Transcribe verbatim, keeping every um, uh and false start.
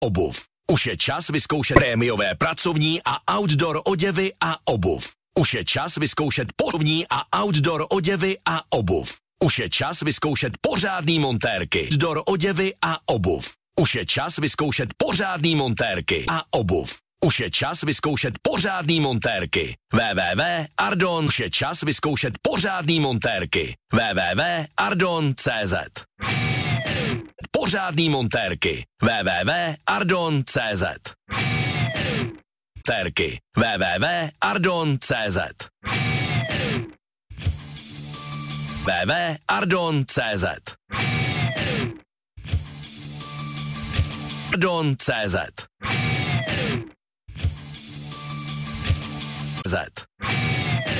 obuv. Už je čas vyzkoušet prémiové pracovní a outdoor oděvy a obuv. Už je čas vyzkoušet pohovní a outdoor oděvy a obuv. Už je čas vyzkoušet pořádný montérky, outdoor oděvy a obuv. Už je čas vyzkoušet pořádný montérky a obuv. Už je čas vyzkoušet pořádný montérky. www tečka ardon. Už je čas vyzkoušet pořádný montérky. www tečka ardon tečka cz. Pořádný montérky. www tečka ardon tečka cz. Montérky. www tečka ardon tečka cz. www tečka ardon tečka cz. Ardon tečka cz. Z.